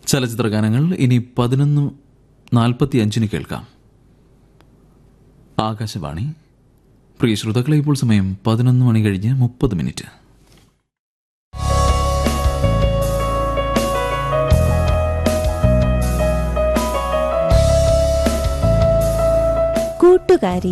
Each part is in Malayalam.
ചലച്ചിത്ര ഗാനങ്ങൾ ഇനി 11:45 കേൾക്കാം. ആകാശവാണി. പ്രിയ ശ്രോതാക്കളെ, ഇപ്പോൾ സമയം 11:30. കൂട്ടുകാരി.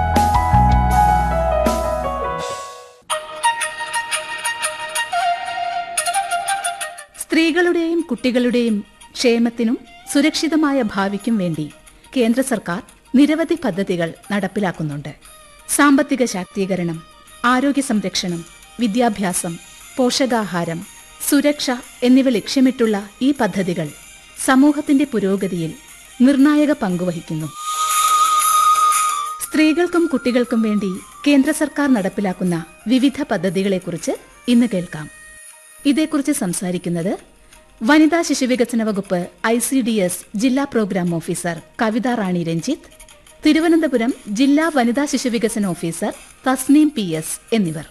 സ്ത്രീകളുടെയും കുട്ടികളുടെയും ക്ഷേമത്തിനും സുരക്ഷിതമായ ഭാവിക്കും വേണ്ടി കേന്ദ്ര സർക്കാർ നിരവധി പദ്ധതികൾ നടപ്പിലാക്കുന്നുണ്ട്. സാമ്പത്തിക ശാക്തീകരണം, ആരോഗ്യ സംരക്ഷണം, വിദ്യാഭ്യാസം, പോഷകാഹാരം, സുരക്ഷ എന്നിവ ലക്ഷ്യമിട്ടുള്ള ഈ പദ്ധതികൾ സമൂഹത്തിന്റെ പുരോഗതിയിൽ നിർണായക പങ്കുവഹിക്കുന്നു. സ്ത്രീകൾക്കും കുട്ടികൾക്കും വേണ്ടി കേന്ദ്ര സർക്കാർ നടപ്പിലാക്കുന്ന വിവിധ പദ്ധതികളെക്കുറിച്ച് ഇന്ന് കേൾക്കാം. ഇതേക്കുറിച്ച് സംസാരിക്കുന്നത് വനിതാ ശിശുവികസന വകുപ്പ് ICDS ജില്ലാ പ്രോഗ്രാം ഓഫീസർ കവിത റാണി രഞ്ജിത്ത്, തിരുവനന്തപുരം ജില്ലാ വനിതാ ശിശുവികസന ഓഫീസർ തസ്നീം PS എന്നിവർ.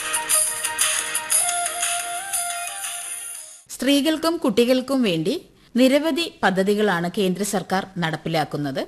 സ്ത്രീകൾക്കും കുട്ടികൾക്കും വേണ്ടി നിരവധി പദ്ധതികളാണ് കേന്ദ്ര സർക്കാർ നടപ്പിലാക്കുന്നത്.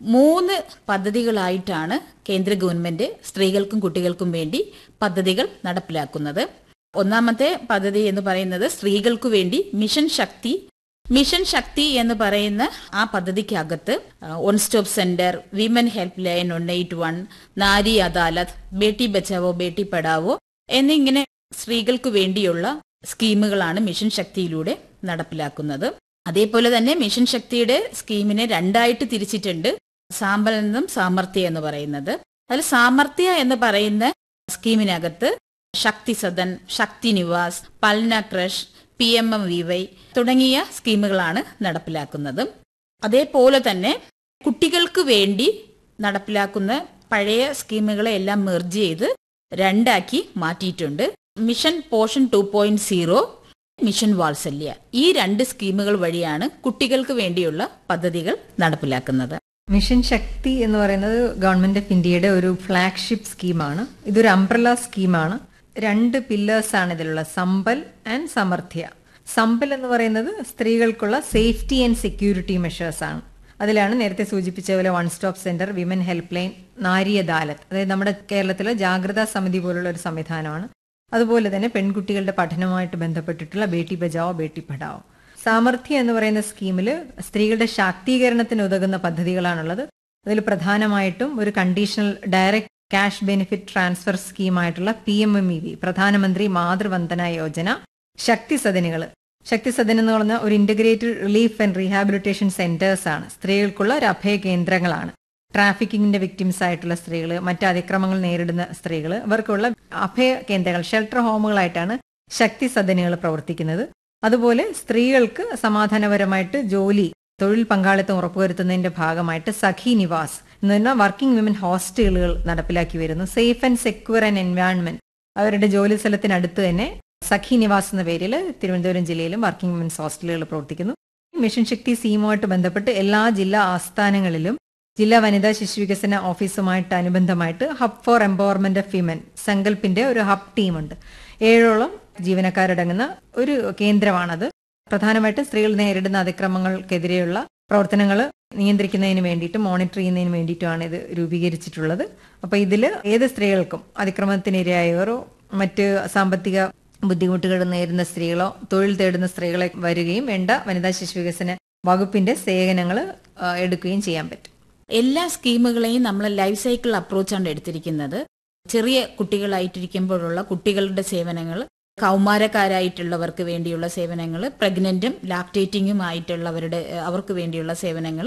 3 പദ്ധതികളായിട്ടാണ് കേന്ദ്ര ഗവൺമെന്റ് സ്ത്രീകൾക്കും കുട്ടികൾക്കും വേണ്ടി പദ്ധതികൾ നടപ്പിലാക്കുന്നത്. ഒന്നാമത്തെ പദ്ധതി എന്ന് പറയുന്നത് സ്ത്രീകൾക്കു വേണ്ടി മിഷൻ ശക്തി. മിഷൻ ശക്തി എന്ന് പറയുന്ന ആ പദ്ധതിക്കകത്ത് one stop centre, women help line 181, നാരി അദാലത്ത്, ബേട്ടി ബച്ചാവോ ബേട്ടി പഠാവോ എന്നിങ്ങനെ സ്ത്രീകൾക്ക് വേണ്ടിയുള്ള സ്കീമുകളാണ് മിഷൻ ശക്തിയിലൂടെ നടപ്പിലാക്കുന്നത്. അതേപോലെ തന്നെ മിഷൻ ശക്തിയുടെ സ്കീമിനെ 2ആയിട്ട് തിരിച്ചിട്ടുണ്ട്. സാമ്പൽ എന്നും സാമർത്ഥ്യ എന്ന് പറയുന്നത്. അതിൽ സാമർത്ഥ്യ എന്ന് പറയുന്ന സ്കീമിനകത്ത് ശക്തി സദൻ, ശക്തി നിവാസ്, പൽന ക്രഷ്, PMMVY തുടങ്ങിയ സ്കീമുകളാണ് നടപ്പിലാക്കുന്നത്. അതേപോലെ തന്നെ കുട്ടികൾക്ക് വേണ്ടി നടപ്പിലാക്കുന്ന പഴയ സ്കീമുകളെ എല്ലാം മെർജ് ചെയ്ത് 2ആക്കി മാറ്റിയിട്ടുണ്ട്. മിഷൻ പോഷൻ 2.0, മിഷൻ വാത്സല്യ. ഈ 2 സ്കീമുകൾ വഴിയാണ് കുട്ടികൾക്ക് വേണ്ടിയുള്ള പദ്ധതികൾ നടപ്പിലാക്കുന്നത്. മിഷൻ ശക്തി എന്ന് പറയുന്നത് ഗവൺമെന്റ് ഓഫ് ഇന്ത്യയുടെ ഒരു ഫ്ലാഗ്ഷിപ്പ് സ്കീമാണ്. ഇതൊരു അംബ്രല സ്കീമാണ്. 2 പില്ലേഴ്സാണ് ഇതിലുള്ള, സമ്പൽ ആൻഡ് സമർത്ഥ്യ. സമ്പൽ എന്ന് പറയുന്നത് സ്ത്രീകൾക്കുള്ള സേഫ്റ്റി ആൻഡ് സെക്യൂരിറ്റി മെഷേഴ്സ് ആണ്. അതിലാണ് നേരത്തെ സൂചിപ്പിച്ച പോലെ one stop centre, women help line, നാരി അദാലത്ത്, അതായത് നമ്മുടെ കേരളത്തിലെ ജാഗ്രതാ സമിതി പോലുള്ള ഒരു സംവിധാനമാണ്. അതുപോലെ തന്നെ പെൺകുട്ടികളുടെ പഠനവുമായിട്ട് ബന്ധപ്പെട്ടിട്ടുള്ള ബേട്ടി ബച്ചാവോ ബേട്ടി പഠാവോ. സാമർത്ഥ്യ എന്ന് പറയുന്ന സ്കീമിൽ സ്ത്രീകളുടെ ശാക്തീകരണത്തിന് ഉതകുന്ന പദ്ധതികളാണുള്ളത്. അതിൽ പ്രധാനമായിട്ടും ഒരു conditional direct cash benefit transfer സ്കീമായിട്ടുള്ള PMMVY, പ്രധാനമന്ത്രി മാതൃവന്ദന യോജന, ശക്തി സദനുകൾ. ശക്തി സദൻ എന്ന് പറഞ്ഞ ഒരു integrated relief and rehabilitation centres ആണ്. സ്ത്രീകൾക്കുള്ള ഒരു അഭയ കേന്ദ്രങ്ങളാണ്. ട്രാഫിക്കിങ്ങിന്റെ വിക്ടിംസ് ആയിട്ടുള്ള സ്ത്രീകൾ, മറ്റ് അതിക്രമങ്ങൾ നേരിടുന്ന സ്ത്രീകൾ, ഇവർക്കുള്ള അഭയ കേന്ദ്രങ്ങൾ, ഷെൽട്ടർ ഹോമുകളായിട്ടാണ് ശക്തി സദനുകൾ പ്രവർത്തിക്കുന്നത്. അതുപോലെ സ്ത്രീകൾക്ക് സമാധാനപരമായിട്ട് ജോലി, തൊഴിൽ പങ്കാളിത്തം ഉറപ്പുവരുത്തുന്നതിന്റെ ഭാഗമായിട്ട് സഖി നിവാസ് എന്ന് പറഞ്ഞാൽ വർക്കിംഗ് വിമൻ ഹോസ്റ്റലുകൾ നടപ്പിലാക്കി വരുന്നു. Safe and secure and environment, അവരുടെ ജോലി സ്ഥലത്തിനടുത്ത് തന്നെ സഖി നിവാസ് എന്ന പേരിൽ തിരുവനന്തപുരം ജില്ലയിലും വർക്കിംഗ് വിമൻസ് ഹോസ്റ്റലുകൾ പ്രവർത്തിക്കുന്നു. മിഷൻ ശക്തി സ്കീമുമായിട്ട് ബന്ധപ്പെട്ട് എല്ലാ ജില്ലാ ആസ്ഥാനങ്ങളിലും ജില്ലാ വനിതാ ശിശുവികസന ഓഫീസുമായിട്ട് അനുബന്ധമായിട്ട് hub four empowerment of women, സങ്കല്പിന്റെ ഒരു ഹബ് ടീമുണ്ട്. 7ഓളം ജീവനക്കാരടങ്ങുന്ന ഒരു കേന്ദ്രമാണത്. പ്രധാനമായിട്ടും സ്ത്രീകൾ നേരിടുന്ന അതിക്രമങ്ങൾക്കെതിരെയുള്ള പ്രവർത്തനങ്ങൾ നിയന്ത്രിക്കുന്നതിന് വേണ്ടിയിട്ടും മോണിറ്റർ ചെയ്യുന്നതിന് വേണ്ടിയിട്ടുമാണ് ഇത് രൂപീകരിച്ചിട്ടുള്ളത്. അപ്പൊ ഇതിൽ ഏത് സ്ത്രീകൾക്കും അതിക്രമത്തിനിരയായവരോ മറ്റ് സാമ്പത്തിക ബുദ്ധിമുട്ടുകൾ നേരിടുന്ന സ്ത്രീകളോ തൊഴിൽ തേടുന്ന സ്ത്രീകളെ വരികയും വേണ്ട വനിതാ ശിശുവികസന വകുപ്പിന്റെ സേവനങ്ങൾ എടുക്കുകയും ചെയ്യാൻ പറ്റും. എല്ലാ സ്കീമുകളെയും നമ്മൾ ലൈഫ് സൈക്കിൾ അപ്രോച്ചാണ് എടുത്തിരിക്കുന്നത്. ചെറിയ കുട്ടികളായിട്ടിരിക്കുമ്പോഴുള്ള കുട്ടികളുടെ സേവനങ്ങൾ, കൗമാരക്കാരായിട്ടുള്ളവർക്ക് വേണ്ടിയുള്ള സേവനങ്ങൾ, പ്രഗ്നന്റും ലാക്ടേറ്റിംഗും ആയിട്ടുള്ളവർക്ക് വേണ്ടിയുള്ള സേവനങ്ങൾ,